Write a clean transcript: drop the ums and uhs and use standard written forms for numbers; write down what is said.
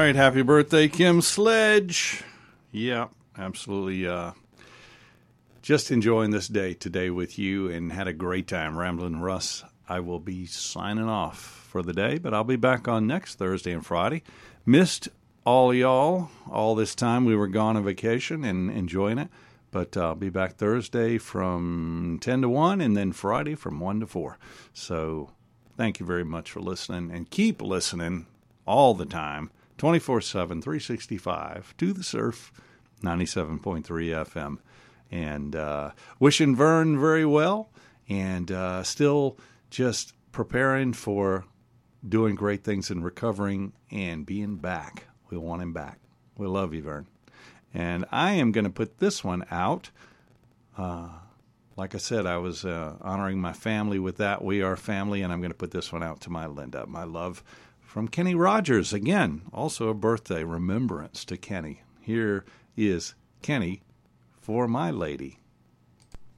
right, happy birthday, Kim Sledge. Yeah, absolutely. Just enjoying this day today with you and had a great time. Ramblin' Russ, I will be signing off for the day, but I'll be back on next Thursday and Friday. Missed all y'all all this time. We were gone on vacation and enjoying it, but I'll be back Thursday from 10 to 1 and then Friday from 1 to 4. So thank you very much for listening and keep listening all the time, 24/7, 365 to the Surf 97.3 FM. And wishing Vern very well and still just preparing for doing great things and recovering and being back. We want him back. We love you, Vern. And I am going to put this one out. Like I said, I was honoring my family with that. We are family, and I'm going to put this one out to my Linda. My love from Kenny Rogers. Again, also a birthday remembrance to Kenny. Here is Kenny for my lady.